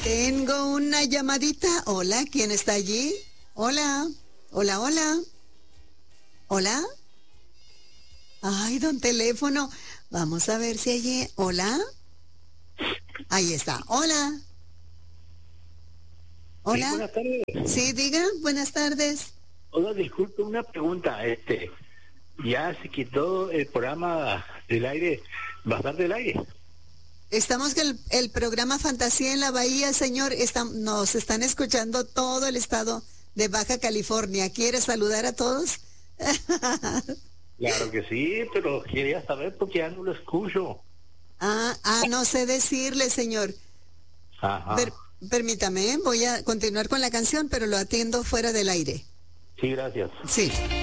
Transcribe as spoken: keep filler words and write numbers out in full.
Tengo una llamadita. Hola, ¿quién está allí? Hola, hola, hola. Hola. Ay, don teléfono. Vamos a ver si allí. Hola. Ahí está. Hola. Sí, Hola. buenas tardes. Sí, diga. Buenas tardes. Hola, disculpe una pregunta. Este, ya se quitó el programa del aire, va a estar del aire. Estamos con el, el programa Fantasía en la Bahía, señor. Está- nos están escuchando todo el estado de Baja California. ¿Quiere saludar a todos? Claro que sí, pero quería saber porque ya no lo escucho. Ah, ah, no sé decirle, señor. Ajá. Per- permítame, ¿eh? Voy a continuar con la canción, pero lo atiendo fuera del aire. Sí, gracias. Sí.